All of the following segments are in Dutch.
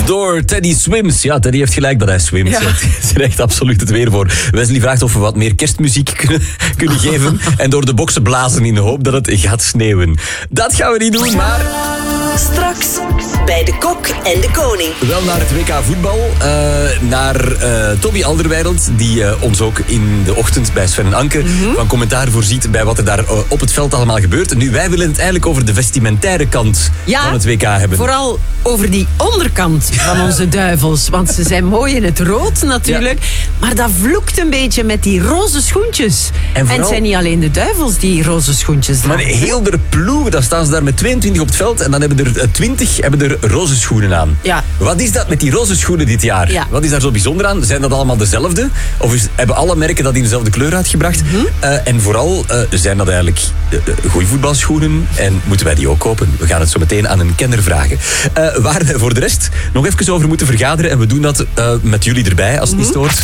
door Teddy Swims. Ja, Teddy heeft gelijk dat hij swimt. Ja. Hij is er echt absoluut het weer voor. Wesley vraagt of we wat meer kerstmuziek kunnen geven en door de boksen blazen in de hoop dat het gaat sneeuwen. Dat gaan we niet doen, maar... Straks bij de Kok en de Koning. Wel naar het WK voetbal, naar Toby Alderweireld, die ons ook in de ochtend bij Sven en Anke van commentaar voorziet bij wat er daar op het veld allemaal gebeurt. Nu, wij willen het eigenlijk over de vestimentaire kant van het WK hebben. Vooral over die onderkant van onze duivels. Want ze zijn mooi in het rood natuurlijk. Ja. Maar dat vloekt een beetje met die roze schoentjes. En het zijn niet alleen de duivels die roze schoentjes dragen. Maar heel de ploeg, dan staan ze daar met 22 op het veld en dan hebben er 20 roze schoenen aan. Ja. Wat is dat met die roze schoenen dit jaar? Ja. Wat is daar zo bijzonder aan? Zijn dat allemaal dezelfde? Of hebben alle merken dat in dezelfde kleur uitgebracht? En vooral, zijn dat eigenlijk goede voetbalschoenen? En moeten wij die ook kopen? We gaan het zo meteen aan een kenner vragen. Waar we voor de rest nog even over moeten vergaderen. En we doen dat met jullie erbij, als het niet stoort.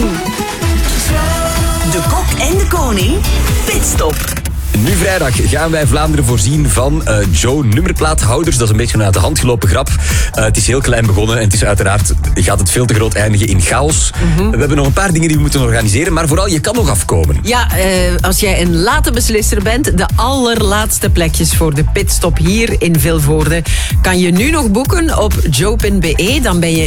De Kok en de Koning, pitstop. Nu vrijdag gaan wij Vlaanderen voorzien van Joe nummerplaathouders. Dat is een beetje een uit de hand gelopen grap. Het is heel klein begonnen en het is uiteraard gaat het veel te groot eindigen in chaos. We hebben nog een paar dingen die we moeten organiseren, maar vooral je kan nog afkomen. Ja, als jij een late beslisser bent, de allerlaatste plekjes voor de pitstop hier in Vilvoorde kan je nu nog boeken op joe.be. Dan ben je